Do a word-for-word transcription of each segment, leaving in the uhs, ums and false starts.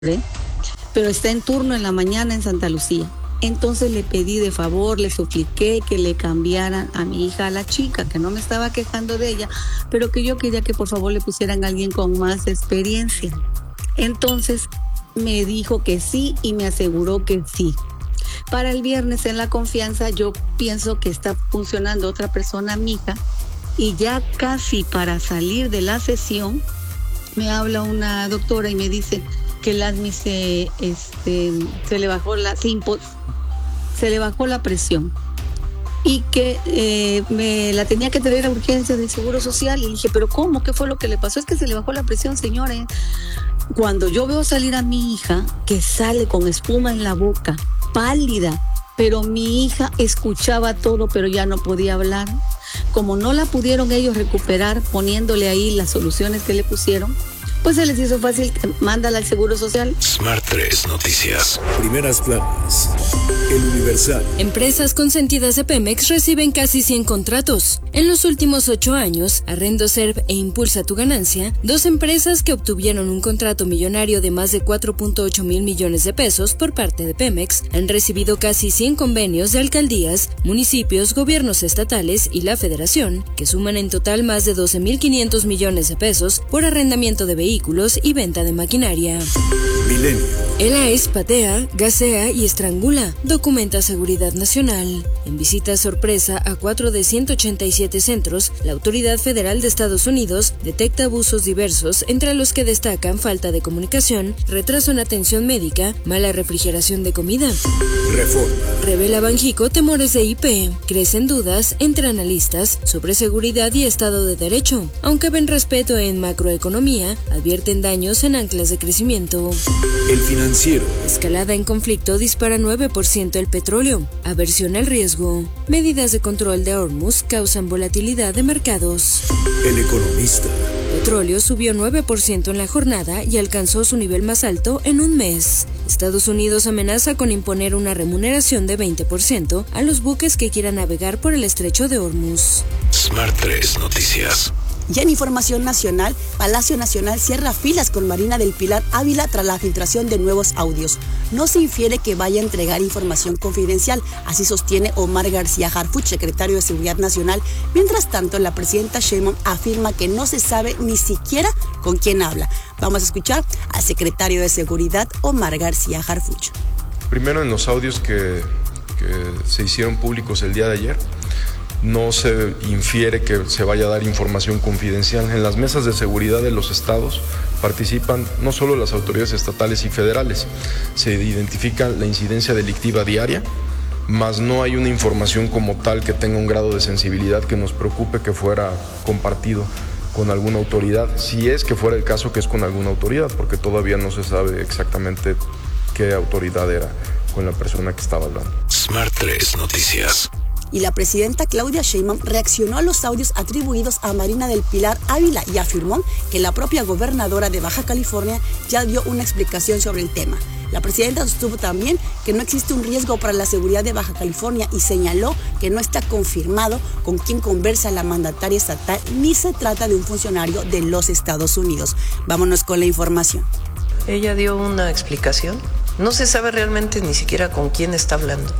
pero está en turno en la mañana en Santa Lucía. Entonces le pedí de favor, le supliqué que le cambiaran a mi hija a la chica, que no me estaba quejando de ella, pero que yo quería que por favor le pusieran a alguien con más experiencia. Entonces me dijo que sí y me aseguró que sí. Para el viernes en la confianza yo pienso que está funcionando otra persona, mi hija, y ya casi para salir de la sesión me habla una doctora y me dice que el ADMI se, este, se le bajó la simpo, se le bajó la presión y que eh, me la tenía que traer a urgencia del Seguro Social. Y dije, ¿pero cómo? ¿Qué fue lo que le pasó? Es que se le bajó la presión, señores. Cuando yo veo salir a mi hija, que sale con espuma en la boca, pálida, pero mi hija escuchaba todo, pero ya no podía hablar. Como no la pudieron ellos recuperar poniéndole ahí las soluciones que le pusieron, pues se les hizo fácil, mándala al Seguro Social. Smart tres Noticias. Primeras planas. El Universal. Empresas consentidas de Pemex reciben casi cien contratos. En los últimos ocho años, Arrendoserv e Impulsa tu Ganancia, dos empresas que obtuvieron un contrato millonario de más de cuatro punto ocho mil millones de pesos por parte de Pemex, han recibido casi cien convenios de alcaldías, municipios, gobiernos estatales y la Federación, que suman en total más de doce mil quinientos millones de pesos por arrendamiento de vehículos y venta de maquinaria. Milenio. El A E S patea, gasea y estrangula, documenta Seguridad Nacional. En visita sorpresa a cuatro de ciento ochenta y siete centros, la Autoridad Federal de Estados Unidos detecta abusos diversos, entre los que destacan falta de comunicación, retraso en atención médica, mala refrigeración de comida. Reforma. Revela Banjico temores de I P. Crecen dudas entre analistas sobre seguridad y Estado de Derecho. Aunque ven respeto en macroeconomía, advierten daños en anclas de crecimiento. El Financiero. Escalada en conflicto dispara nueve por ciento el petróleo. Aversión al riesgo. Medidas de control de Hormuz causan volatilidad de mercados. El Economista. Petróleo subió nueve por ciento en la jornada y alcanzó su nivel más alto en un mes. Estados Unidos amenaza con imponer una remuneración de veinte por ciento a los buques que quieran navegar por el estrecho de Hormuz. Smart tres Noticias. Ya en información nacional, Palacio Nacional cierra filas con Marina del Pilar Ávila tras la filtración de nuevos audios. No se infiere que vaya a entregar información confidencial, así sostiene Omar García Harfuch, secretario de Seguridad Nacional. Mientras tanto, la presidenta Sheinbaum afirma que no se sabe ni siquiera con quién habla. Vamos a escuchar al secretario de Seguridad, Omar García Harfuch. Primero, en los audios que, que se hicieron públicos el día de ayer, no se infiere que se vaya a dar información confidencial. En las mesas de seguridad de los estados participan no solo las autoridades estatales y federales, se identifica la incidencia delictiva diaria, mas no hay una información como tal que tenga un grado de sensibilidad que nos preocupe que fuera compartido con alguna autoridad, si es que fuera el caso que es con alguna autoridad, porque todavía no se sabe exactamente qué autoridad era con la persona que estaba hablando. Smart tres Noticias. Y la presidenta Claudia Sheinbaum reaccionó a los audios atribuidos a Marina del Pilar Ávila y afirmó que la propia gobernadora de Baja California ya dio una explicación sobre el tema. La presidenta sostuvo también que no existe un riesgo para la seguridad de Baja California y señaló que no está confirmado con quién conversa la mandataria estatal ni se trata de un funcionario de los Estados Unidos. Vámonos con la información. Ella dio una explicación. No se sabe realmente ni siquiera con quién está hablando.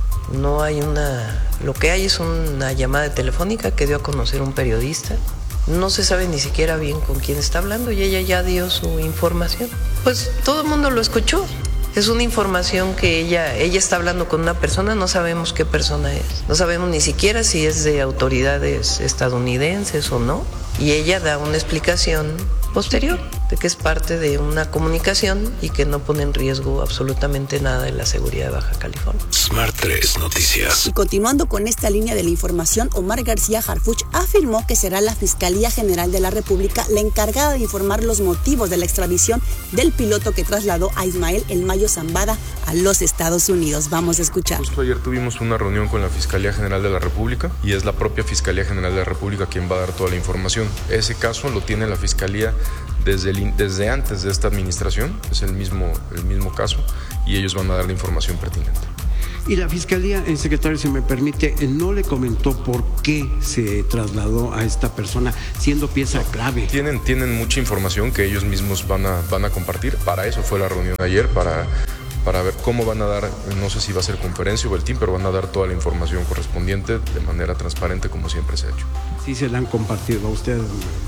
No hay una... Lo que hay es una llamada telefónica que dio a conocer un periodista. No se sabe ni siquiera bien con quién está hablando y ella ya dio su información. Pues todo el mundo lo escuchó. Es una información que ella, ella está hablando con una persona, no sabemos qué persona es. No sabemos ni siquiera si es de autoridades estadounidenses o no. Y ella da una explicación posterior de que es parte de una comunicación y que no pone en riesgo absolutamente nada de la seguridad de Baja California. Smart tres Noticias. Y continuando con esta línea de la información, Omar García Harfuch afirmó que será la Fiscalía General de la República la encargada de informar los motivos de la extradición del piloto que trasladó a Ismael El Mayo Zambada a los Estados Unidos. Vamos a escuchar. Justo ayer tuvimos una reunión con la Fiscalía General de la República y es la propia Fiscalía General de la República quien va a dar toda la información. Ese caso lo tiene la Fiscalía desde, el, desde antes de esta administración, es el mismo, el mismo caso y ellos van a dar la información pertinente. Y la Fiscalía, el secretario, si me permite, no le comentó por qué se trasladó a esta persona, siendo pieza clave. Tienen, tienen mucha información que ellos mismos van a, van a compartir. Para eso fue la reunión de ayer, para, para ver cómo van a dar, no sé si va a ser conferencia o boletín, pero van a dar toda la información correspondiente de manera transparente, como siempre se ha hecho. Sí se la han compartido a ustedes.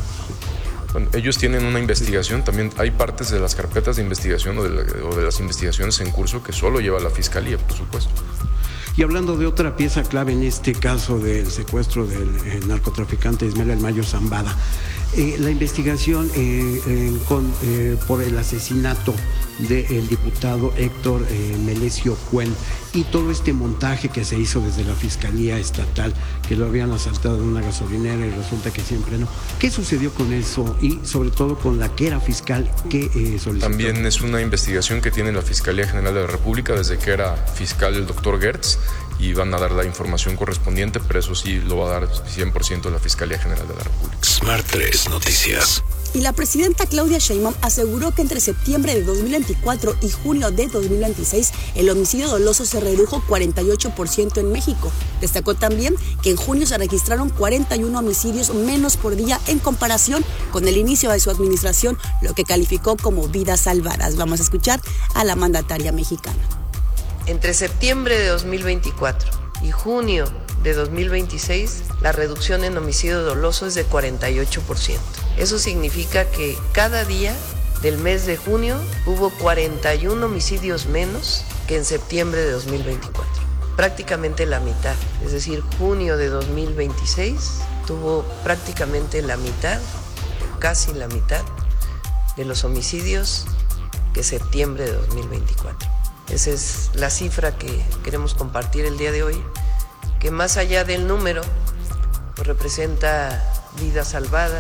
Bueno, ellos tienen una investigación, también hay partes de las carpetas de investigación o de, la, o de las investigaciones en curso que solo lleva la Fiscalía, por supuesto. Y hablando de otra pieza clave en este caso del secuestro del eh, narcotraficante Ismael El Mayo Zambada, eh, la investigación eh, eh, con, eh, por el asesinato del diputado Héctor eh, Melesio Cuen y todo este montaje que se hizo desde la Fiscalía Estatal, que lo habían asaltado en una gasolinera y resulta que siempre no. ¿Qué sucedió con eso y sobre todo con la que era fiscal que eh, solicitó? También es una investigación que tiene la Fiscalía General de la República desde que era fiscal el doctor Gertz, y van a dar la información correspondiente, pero eso sí lo va a dar cien por ciento la Fiscalía General de la República. Smart tres Noticias. Y la presidenta Claudia Sheinbaum aseguró que entre septiembre de dos mil veinticuatro y junio de dos mil veintiséis el homicidio doloso se redujo cuarenta y ocho por ciento en México. Destacó también que en junio se registraron cuarenta y uno homicidios menos por día en comparación con el inicio de su administración, lo que calificó como vidas salvadas. Vamos a escuchar a la mandataria mexicana. Entre septiembre de dos mil veinticuatro y junio de dos mil veintiséis, la reducción en homicidio doloso es de cuarenta y ocho por ciento. Eso significa que cada día del mes de junio hubo cuarenta y uno homicidios menos que en septiembre de dos mil veinticuatro. Prácticamente la mitad, es decir, junio de dos mil veintiséis tuvo prácticamente la mitad, casi la mitad, de los homicidios que septiembre de dos mil veinticuatro. Esa es la cifra que queremos compartir el día de hoy, que más allá del número, pues representa vidas salvadas,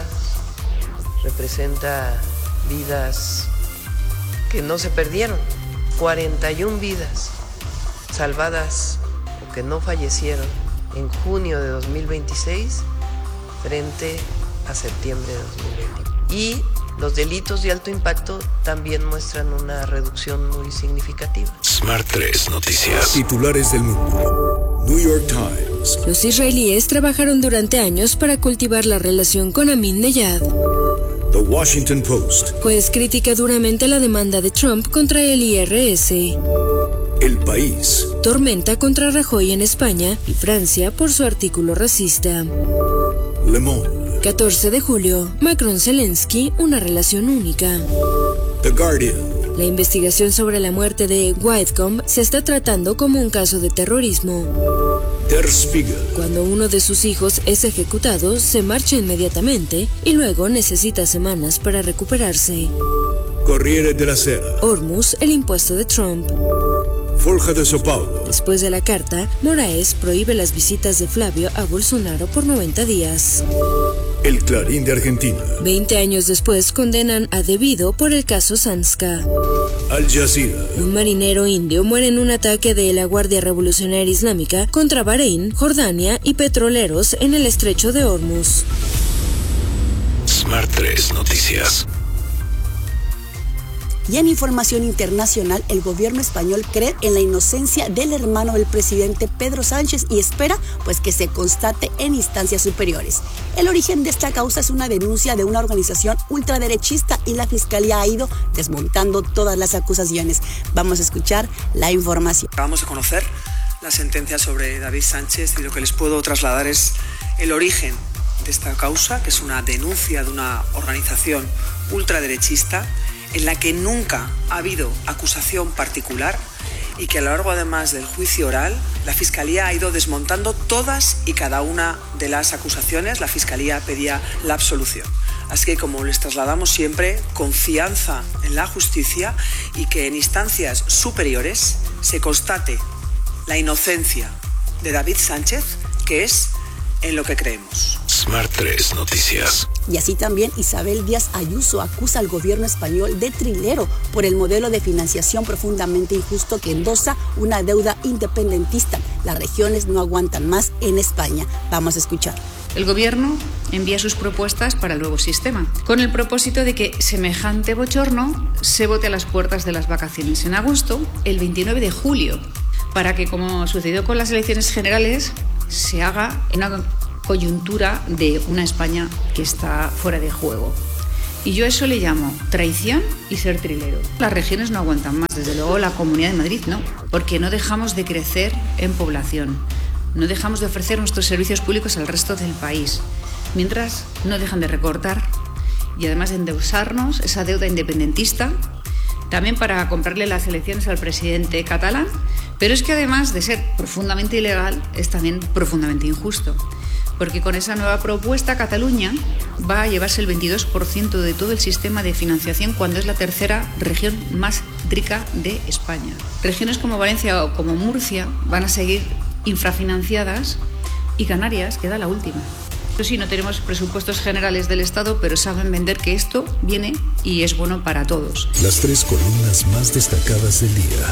representa vidas que no se perdieron, cuarenta y una vidas salvadas o que no fallecieron en junio de dos mil veintiséis frente a septiembre de dos mil veinte. Y los delitos de alto impacto también muestran una reducción muy significativa. Smart tres Noticias. Titulares del mundo. New York Times. Los israelíes trabajaron durante años para cultivar la relación con Ahmadinejad. The Washington Post. Juez critica duramente la demanda de Trump contra el I R S. El País. Tormenta contra Rajoy en España y Francia por su artículo racista. Le Monde. catorce de julio, Macron-Zelensky, una relación única. The Guardian. La investigación sobre la muerte de Whitcomb se está tratando como un caso de terrorismo. Der Spiegel. Cuando uno de sus hijos es ejecutado, se marcha inmediatamente y luego necesita semanas para recuperarse. Corriere della Sera. Hormuz, el impuesto de Trump. Folha de São Paulo. Después de la carta, Moraes prohíbe las visitas de Flavio a Bolsonaro por noventa días. El Clarín de Argentina. Veinte años después condenan a Debido por el caso Sanska. Al Jazeera. Un marinero indio muere en un ataque de la Guardia Revolucionaria Islámica contra Bahrein, Jordania y petroleros en el estrecho de Hormuz. Smart tres Noticias. Y en información internacional, el gobierno español cree en la inocencia del hermano del presidente Pedro Sánchez y espera pues que se constate en instancias superiores. El origen de esta causa es una denuncia de una organización ultraderechista y la fiscalía ha ido desmontando todas las acusaciones. Vamos a escuchar la información. Acabamos de conocer la sentencia sobre David Sánchez y lo que les puedo trasladar es el origen de esta causa, que es una denuncia de una organización ultraderechista en la que nunca ha habido acusación particular y que a lo largo además del juicio oral la Fiscalía ha ido desmontando todas y cada una de las acusaciones. La Fiscalía pedía la absolución. Así que, como les trasladamos siempre, confianza en la justicia y que en instancias superiores se constate la inocencia de David Sánchez, que es en lo que creemos. Smart tres Noticias. Y así también Isabel Díaz Ayuso acusa al gobierno español de trilero por el modelo de financiación profundamente injusto que endosa una deuda independentista. Las regiones no aguantan más en España. Vamos a escuchar. El gobierno envía sus propuestas para el nuevo sistema, con el propósito de que semejante bochorno se vote a las puertas de las vacaciones en agosto, el veintinueve de julio. para que, como sucedió con las elecciones generales, se haga en una coyuntura de una España que está fuera de juego. Y yo eso le llamo traición y ser trilero. Las regiones no aguantan más, desde luego la Comunidad de Madrid no, porque no dejamos de crecer en población, no dejamos de ofrecer nuestros servicios públicos al resto del país, mientras no dejan de recortar y además de endeusarnos esa deuda independentista, también para comprarle las elecciones al presidente catalán, pero es que además de ser profundamente ilegal, es también profundamente injusto. Porque con esa nueva propuesta Cataluña va a llevarse el veintidós por ciento de todo el sistema de financiación cuando es la tercera región más rica de España. Regiones como Valencia o como Murcia van a seguir infrafinanciadas y Canarias queda la última. Eso sí, no tenemos presupuestos generales del Estado, pero saben vender que esto viene y es bueno para todos. Las tres columnas más destacadas del día.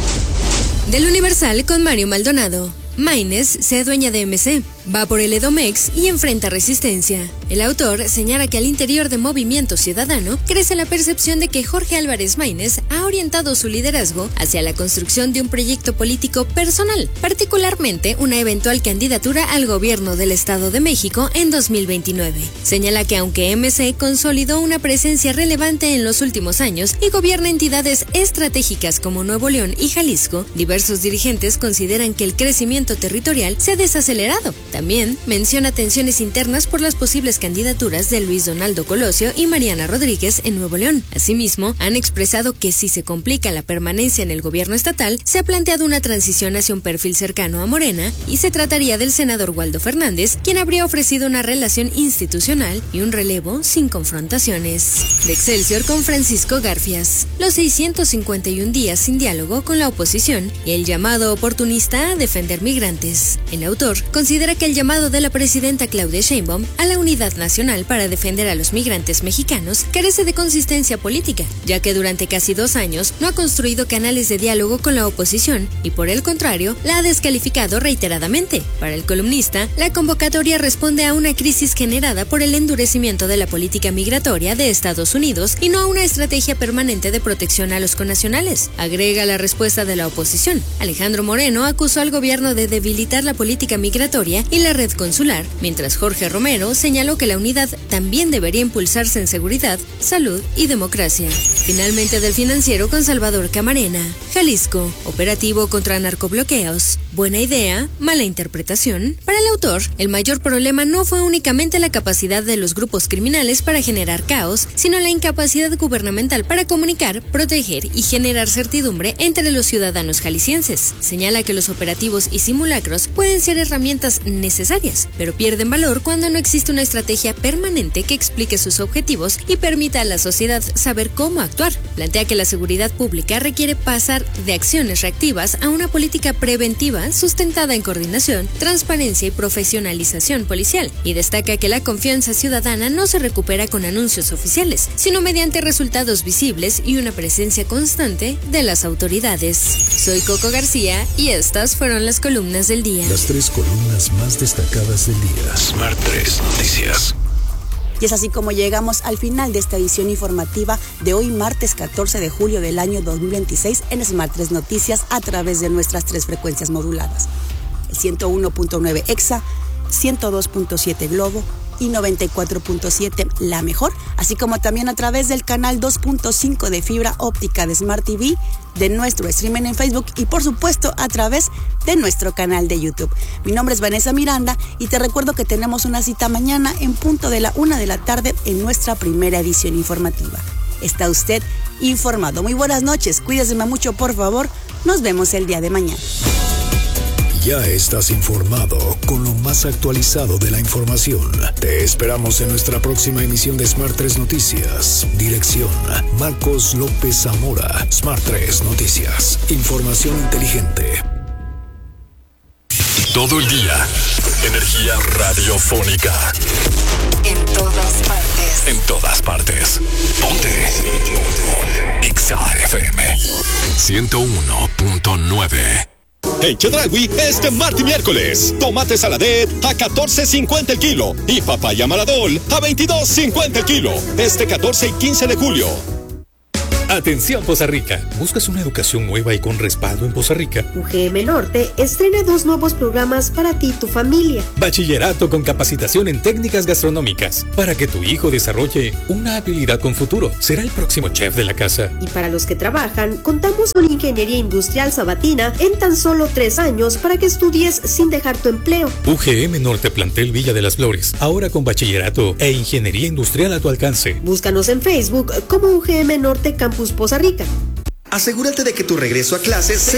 Del Universal con Mario Maldonado. Maynes se adueña de M C, va por el Edomex y enfrenta resistencia. El autor señala que al interior de Movimiento Ciudadano crece la percepción de que Jorge Álvarez Maynes ha orientado su liderazgo hacia la construcción de un proyecto político personal, particularmente una eventual candidatura al gobierno del Estado de México en dos mil veintinueve. Señala que aunque M C consolidó una presencia relevante en los últimos años y gobierna entidades estratégicas como Nuevo León y Jalisco, diversos dirigentes consideran que el crecimiento territorial se ha desacelerado. También menciona tensiones internas por las posibles candidaturas de Luis Donaldo Colosio y Mariana Rodríguez en Nuevo León. Asimismo, han expresado que si se complica la permanencia en el gobierno estatal, se ha planteado una transición hacia un perfil cercano a Morena y se trataría del senador Waldo Fernández, quien habría ofrecido una relación institucional y un relevo sin confrontaciones. De Excelsior con Francisco Garfias. Los seiscientos cincuenta y un días sin diálogo con la oposición y el llamado oportunista a defender migrantes. El autor considera que el llamado de la presidenta Claudia Sheinbaum a la unidad nacional para defender a los migrantes mexicanos carece de consistencia política, ya que durante casi dos años no ha construido canales de diálogo con la oposición y por el contrario la ha descalificado reiteradamente. Para el columnista, la convocatoria responde a una crisis generada por el endurecimiento de la política migratoria de Estados Unidos y no a una estrategia permanente de protección a los connacionales. Agrega la respuesta de la oposición. Alejandro Moreno acusó al gobierno de debilitar la política migratoria y la red consular, mientras Jorge Romero señaló que la unidad también debería impulsarse en seguridad, salud y democracia. Finalmente del Financiero con Salvador Camarena. Jalisco, operativo contra narcobloqueos. Buena idea, mala interpretación. Para el autor, el mayor problema no fue únicamente la capacidad de los grupos criminales para generar caos, sino la incapacidad gubernamental para comunicar, proteger y generar certidumbre entre los ciudadanos jaliscienses. Señala que los operativos y simulacros pueden ser herramientas necesarias, pero pierden valor cuando no existe una estrategia permanente que explique sus objetivos y permita a la sociedad saber cómo actuar. Plantea que la seguridad pública requiere pasar de acciones reactivas a una política preventiva sustentada en coordinación, transparencia y profesionalización policial, y destaca que la confianza ciudadana no se recupera con anuncios oficiales, sino mediante resultados visibles y una presencia constante de las autoridades. Soy Coco García y estas fueron las columnas del día. Las tres columnas más destacadas del día. Smart tres Noticias. Y es así como llegamos al final de esta edición informativa de hoy, martes catorce de julio del año dos mil veintiséis, en Smart tres Noticias a través de nuestras tres frecuencias moduladas. El ciento uno punto nueve Exa, ciento dos punto siete Globo y noventa y cuatro punto siete La Mejor, así como también a través del canal dos punto cinco de fibra óptica de Smart T V, de nuestro streaming en Facebook y por supuesto a través de nuestro canal de YouTube. Mi nombre es Vanessa Miranda y te recuerdo que tenemos una cita mañana en punto de la una de la tarde en nuestra primera edición informativa. Está usted informado. Muy buenas noches, cuídese mucho por favor, nos vemos el día de mañana. Ya estás informado con lo más actualizado de la información. Te esperamos en nuestra próxima emisión de Smart tres Noticias. Dirección: Marcos López Zamora. Smart tres Noticias. Información inteligente. Todo el día. Energía radiofónica. En todas partes. En todas partes. Ponte. Exa F M ciento uno punto nueve. En Chedraui, este martes y miércoles, tomate saladet a catorce cincuenta el kilo y papaya maladol a veintidós cincuenta el kilo. Este catorce y quince de julio. Atención Poza Rica, ¿buscas una educación nueva y con respaldo en Poza Rica? U G M Norte estrena dos nuevos programas para ti y tu familia. Bachillerato con capacitación en técnicas gastronómicas, para que tu hijo desarrolle una habilidad con futuro. Será el próximo chef de la casa. Y para los que trabajan, contamos con Ingeniería Industrial Sabatina en tan solo tres años para que estudies sin dejar tu empleo. U G M Norte Plantel Villa de las Flores, ahora con bachillerato e ingeniería industrial a tu alcance. Búscanos en Facebook como U G M Norte Campus Poza Rica. Asegúrate de que tu regreso a clases